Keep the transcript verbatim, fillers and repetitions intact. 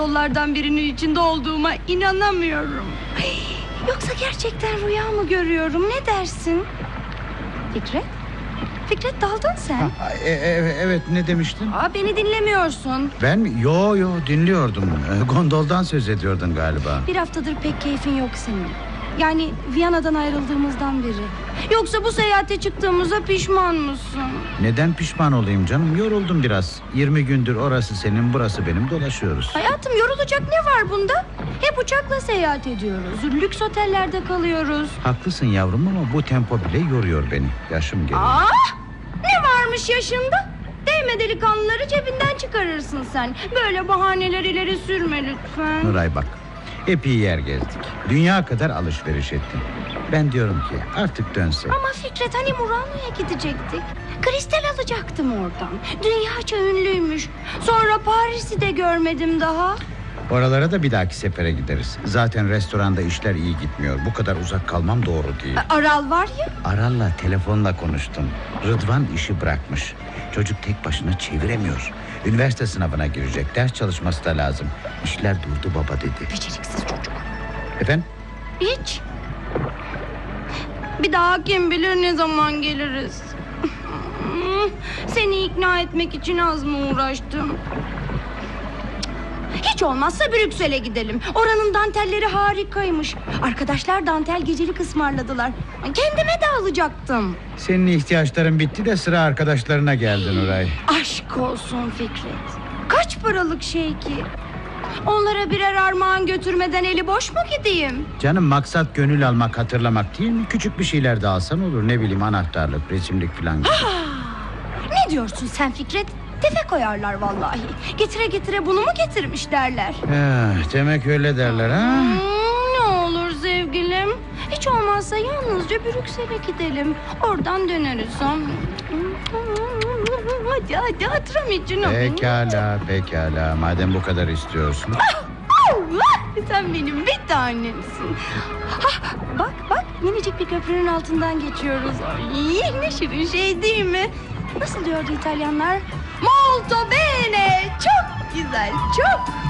yollardan birinin içinde olduğuma inanamıyorum. Yoksa gerçekten rüya mı görüyorum, ne dersin? Fikret? Fikret, daldın sen. Ha, e, e, evet, ne demiştin? Aa, beni dinlemiyorsun. Ben mi? Yo yo dinliyordum. E, Gondoldan söz ediyordun galiba. Bir haftadır pek keyfin yok senin. Yani Viyana'dan ayrıldığımızdan beri. Yoksa bu seyahate çıktığımıza pişman mısın? Neden pişman olayım canım? Yoruldum biraz. Yirmi gündür orası senin, burası benim, dolaşıyoruz. Hayatım, yorulacak ne var bunda? Hep uçakla seyahat ediyoruz. Lüks otellerde kalıyoruz. Haklısın yavrum ama bu tempo bile yoruyor beni. Yaşım geliyor. Aa, ne varmış yaşında? Değme delikanlıları cebinden çıkarırsın sen. Böyle bahaneler ileri sürme lütfen. Nuray bak, epey yer gezdik. Dünya kadar alışveriş ettim. Ben diyorum ki artık dönsek. Ama Fikret, hani Murano'ya gidecektik. Kristal alacaktım oradan. Dünyaca ünlüymüş. Sonra Paris'i de görmedim daha. Oralara da bir dahaki sefere gideriz. Zaten restoranda işler iyi gitmiyor. Bu kadar uzak kalmam doğru değil. Aral var ya. Aral'la telefonla konuştum. Rıdvan işi bırakmış. Çocuk tek başına çeviremiyor. Üniversite sınavına girecek. Ders çalışması da lazım. İşler durdu baba dedi. Beceriksiz çocuk. Efendim? Hiç. Bir daha kim bilir ne zaman geliriz. Seni ikna etmek için az mı uğraştım? Hiç olmazsa Brüksel'e gidelim. Oranın dantelleri harikaymış. Arkadaşlar dantel gecelik ısmarladılar. Kendime de alacaktım. Senin ihtiyaçların bitti de sıra arkadaşlarına geldi Nuray. Aşk olsun Fikret. Kaç paralık şey ki? Onlara birer armağan götürmeden eli boş mu gideyim? Canım, maksat gönül almak, hatırlamak değil mi? Küçük bir şeyler de alsan olur. Ne bileyim, anahtarlık, resimlik falan gibi. Ne diyorsun sen Fikret? Tefe koyarlar vallahi. Getire getire bunu mu getirmiş derler. Eh, demek öyle derler ha? Hmm, ne olur sevgilim. Hiç olmazsa yalnızca Brüksel'e gidelim. Oradan döneriz. Hadi hadi, hatırım için. Pekala pekala, madem bu kadar istiyorsun. Sen benim bir tanemsin. Hah, bak bak, minicik bir köprünün altından geçiyoruz. Ay, ne şirin şey değil mi? Nasıl diyordu İtalyanlar? Molto bene. Çok güzel, çok.